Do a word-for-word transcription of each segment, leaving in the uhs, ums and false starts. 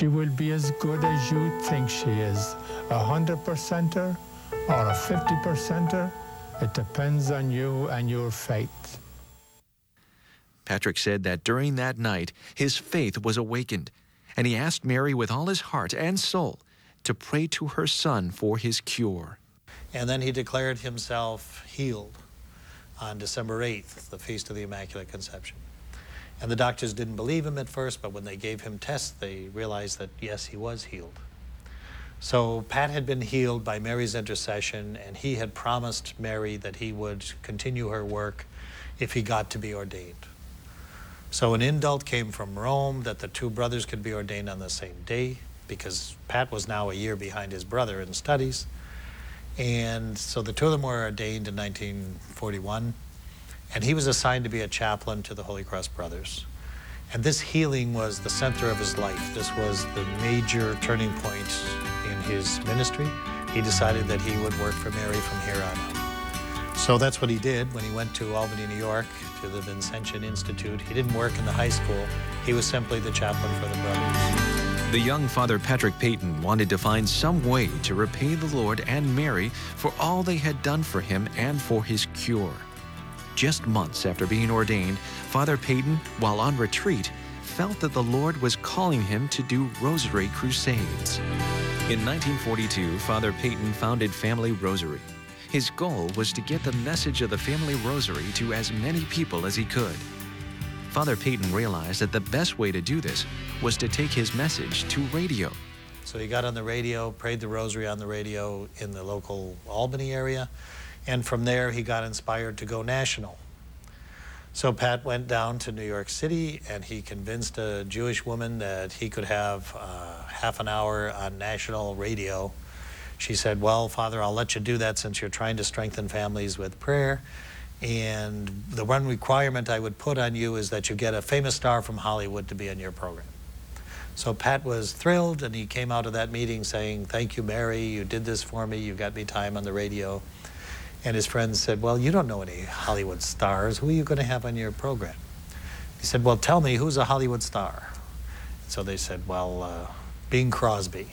She will be as good as you think she is, a hundred percenter or a fifty percenter. It depends on you and your faith. Patrick said that during that night, his faith was awakened, and he asked Mary with all his heart and soul to pray to her son for his cure. And then he declared himself healed on December eighth, the Feast of the Immaculate Conception. And the doctors didn't believe him at first, but when they gave him tests, they realized that, yes, he was healed. So Pat had been healed by Mary's intercession, and he had promised Mary that he would continue her work if he got to be ordained. So an indult came from Rome that the two brothers could be ordained on the same day, because Pat was now a year behind his brother in studies. And so the two of them were ordained in nineteen forty-one, and he was assigned to be a chaplain to the Holy Cross Brothers. And this healing was the center of his life. This was the major turning point in his ministry. He decided that he would work for Mary from here on out. So that's what he did when he went to Albany, New York, to the Vincentian Institute. He didn't work in the high school. He was simply the chaplain for the brothers. The young Father Patrick Peyton wanted to find some way to repay the Lord and Mary for all they had done for him and for his cure. Just months after being ordained, Father Peyton, while on retreat, felt that the Lord was calling him to do rosary crusades. In nineteen forty-two, Father Peyton founded Family Rosary. His goal was to get the message of the Family Rosary to as many people as he could. Father Peyton realized that the best way to do this was to take his message to radio. So he got on the radio, prayed the rosary on the radio in the local Albany area, and from there he got inspired to go national. So Pat went down to New York City, and he convinced a Jewish woman that he could have uh, half an hour on national radio. She said, well, Father, I'll let you do that since you're trying to strengthen families with prayer. And the one requirement I would put on you is that you get a famous star from Hollywood to be on your program. So Pat was thrilled, and he came out of that meeting saying, thank you, Mary, you did this for me, you got me time on the radio. And his friends said, well, you don't know any Hollywood stars. Who are you going to have on your program? He said, well, tell me, who's a Hollywood star? So they said, well, uh, Bing Crosby.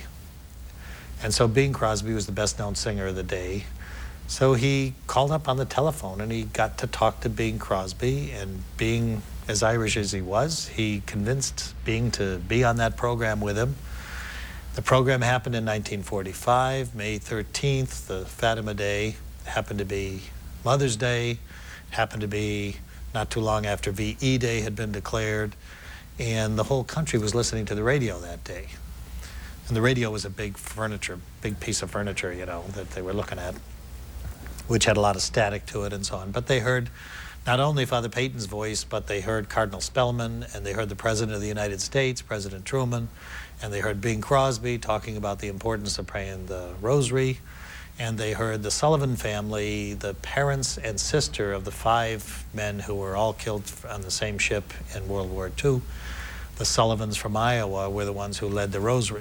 And so Bing Crosby was the best-known singer of the day. So he called up on the telephone, and he got to talk to Bing Crosby. And Bing, as Irish as he was, he convinced Bing to be on that program with him. The program happened in nineteen forty-five, May thirteenth, the Fatima Day. Happened to be Mother's Day, happened to be not too long after V E Day had been declared, and the whole country was listening to the radio that day. And the radio was a big furniture, big piece of furniture, you know, that they were looking at, which had a lot of static to it and so on. But they heard not only Father Peyton's voice, but they heard Cardinal Spellman, and they heard the President of the United States, President Truman, and they heard Bing Crosby talking about the importance of praying the rosary. And they heard the Sullivan family, the parents and sister of the five men who were all killed on the same ship in World War Two. The Sullivans from Iowa were the ones who led the rosary.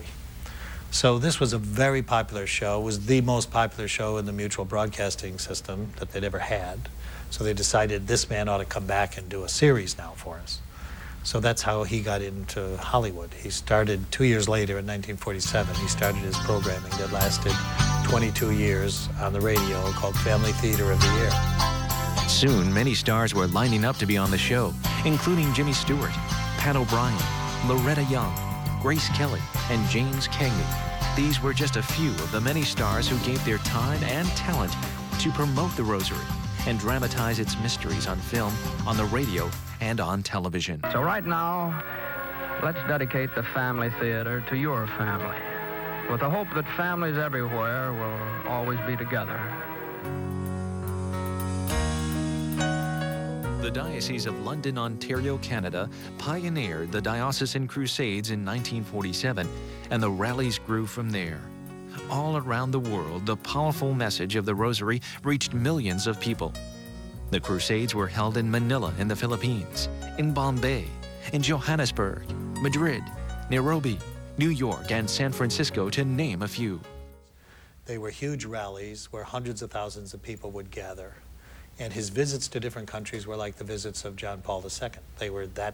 So this was a very popular show. It was the most popular show in the mutual broadcasting system that they'd ever had. So they decided this man ought to come back and do a series now for us. So that's how he got into Hollywood. He started two years later in nineteen forty-seven. He started his programming that lasted twenty-two years on the radio called Family Theater of the Year. Soon, many stars were lining up to be on the show, including Jimmy Stewart, Pat O'Brien, Loretta Young, Grace Kelly, and James Cagney. These were just a few of the many stars who gave their time and talent to promote the Rosary and dramatize its mysteries on film, on the radio, and on television. So right now, let's dedicate the Family Theater to your family, with the hope that families everywhere will always be together. The Diocese of London, Ontario, Canada pioneered the Diocesan Crusades in nineteen forty-seven, and the rallies grew from there. All around the world, the powerful message of the Rosary reached millions of people. The Crusades were held in Manila in the Philippines, in Bombay, in Johannesburg, Madrid, Nairobi, New York, and San Francisco, to name a few. They were huge rallies where hundreds of thousands of people would gather. And his visits to different countries were like the visits of John Paul the Second. They were that